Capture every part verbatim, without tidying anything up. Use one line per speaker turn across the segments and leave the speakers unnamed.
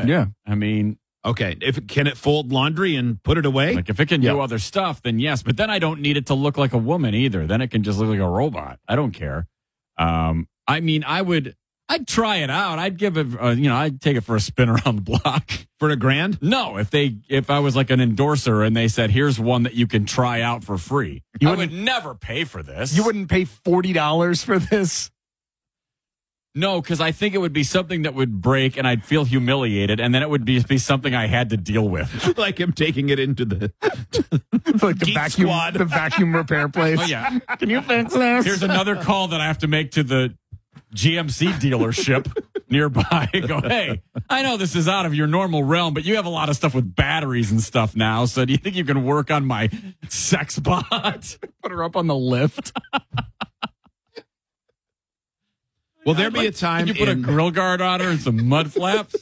it.
Yeah.
I mean,
Okay, if it, can it fold laundry and put it away?
like if it can
Yeah.
do other stuff, then yes. But then I don't need it to look like a woman either. Then it can just look like a robot. I don't care. Um, I mean, I would, I'd try it out. I'd give it, uh, you know, I'd take it for a spin around the block.
For a grand?
No, if they, if I was like an endorser and they said, here's one that you can try out for free,
You
I would
wouldn't-
never pay for this.
You wouldn't pay forty dollars for this?
No, because I think it would be something that would break and I'd feel humiliated, and then it would be, be something I had to deal with.
Like him taking it into the
Like the
Geek
vacuum,
Squad.
the vacuum repair place.
Oh, yeah.
Can you fix this?
Here's another call that I have to make to the G M C dealership nearby. Go, hey, I know this is out of your normal realm, but you have a lot of stuff with batteries and stuff now. So do you think you can work on my sex bot?
Put her up on the lift.
Will there be a time
Can you put
in,
a grill guard on her and some mud flaps?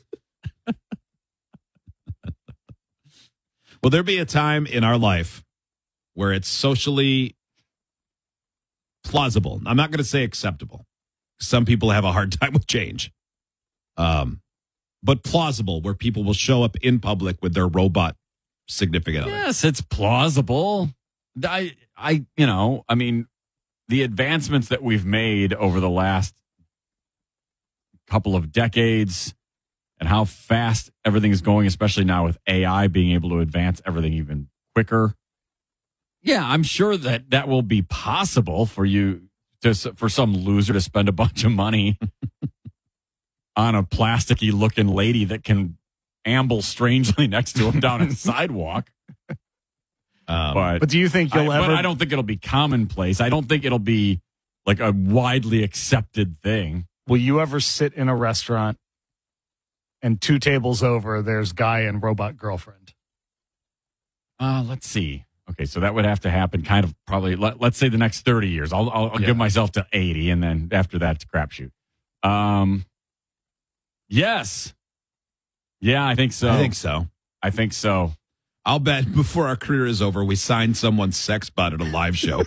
will there be a time in our life where it's socially plausible? I'm not going to say acceptable. Some people have a hard time with change. Um, but plausible, where people will show up in public with their robot significant other.
Yes, it's plausible. I, I, you know, I mean, the advancements that we've made over the last couple of decades and how fast everything is going, especially now with A I being able to advance everything even quicker. Yeah, I'm sure that that will be possible for you to, for some loser to spend a bunch of money on a plasticky looking lady that can amble strangely next to him down a sidewalk.
Um,
But,
But do you think you'll
I,
ever?
but I don't think it'll be commonplace. I don't think it'll be like a widely accepted thing.
Will you ever sit in a restaurant and two tables over, there's guy and robot girlfriend?
Uh, let's see. Okay, so that would have to happen kind of probably, let, let's say the next thirty years. I'll, I'll, I'll
Yeah.
give myself to eighty, and then after that, it's a crapshoot. Um, yes. Yeah, I think so.
I think so.
I think so.
I'll bet before our career is over, we sign someone's sex bot at a live show.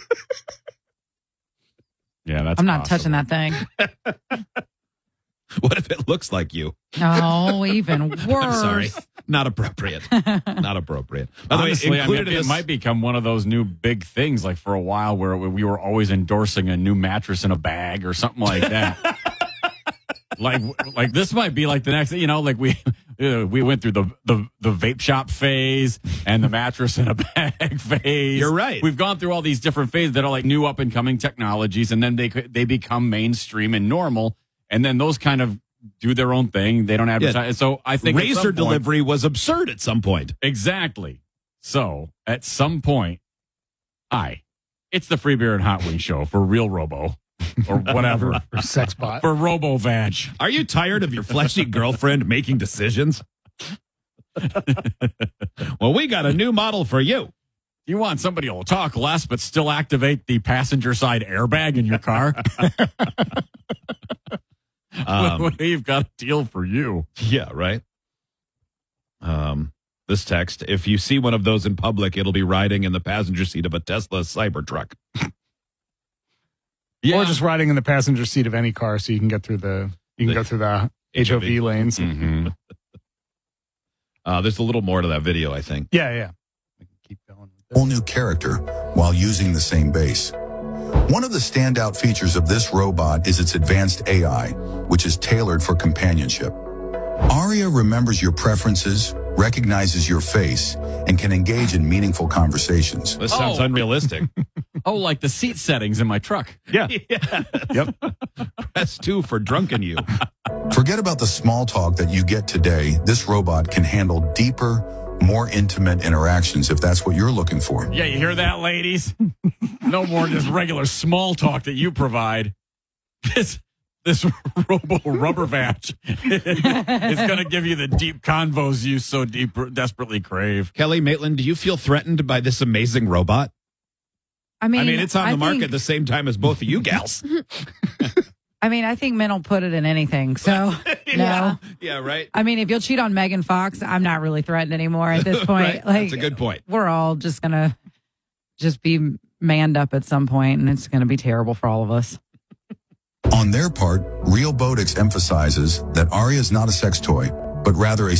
Yeah, that's
I'm not
possible.
touching that thing.
What if it looks like you?
No, even worse.
I'm sorry. Not appropriate. Not appropriate. By the way,
Honestly, I mean,
included in
it
this-
might become one of those new big things, like for a while where we were always endorsing a new mattress in a bag or something like that. like, like this might be like the next, you know, like we uh, we went through the, the the vape shop phase and the mattress in a bag phase.
You're right.
We've gone through all these different phases that are like new up and coming technologies, and then they they become mainstream and normal, and then those kind of do their own thing. They don't advertise. So I think at some
razor
point-
delivery was absurd at some point.
Exactly. So at some point, I, it's the Free Beer and Hot Wing show for Real Robo or whatever.
Or sex bot?
For Robo Vag.
Are you tired of your fleshy girlfriend making decisions? Well, we got a new model for you.
You want somebody who will talk less but still activate the passenger side airbag in your car?
Um,
We've got a deal for you.
Yeah, right. Um, this text: if you see one of those in public, it'll be riding in the passenger seat of a Tesla Cybertruck.
Yeah.
Or just riding in the passenger seat of any car so you can get through the you can
The
go through the H O V lanes.
hmm
Uh, there's a little more to that video, I think.
Yeah, yeah. We can keep going with this.
whole new character while using the same base. One of the standout features of this robot is its advanced A I, which is tailored for companionship. Aria remembers your preferences, recognizes your face, and can engage in meaningful conversations.
This sounds
Oh.
unrealistic.
Oh, like the seat settings in my truck.
Yeah.
Yeah.
Yep.
Press two for drunken you.
Forget about the small talk that you get today. This robot can handle deeper, more intimate interactions if that's what you're looking for.
Yeah, you hear that, ladies? No more just regular small talk that you provide. This this Robo Rubber Vag is going to give you the deep convos you so deep desperately crave.
Kelly Maitland, do you feel threatened by this amazing robot?
I mean,
I mean, it's on
I
the market
think-
at the same time as both of you gals.
I mean, I think men will put it in anything. So, no.
Yeah, right.
I mean, if you'll cheat on Megan Fox, I'm not really threatened anymore at this point.
Right.
Like,
That's a good point.
We're all just going to just be manned up at some point, and it's going to be terrible for all of us.
On their part, Realbotix emphasizes that Aria is not a sex toy, but rather a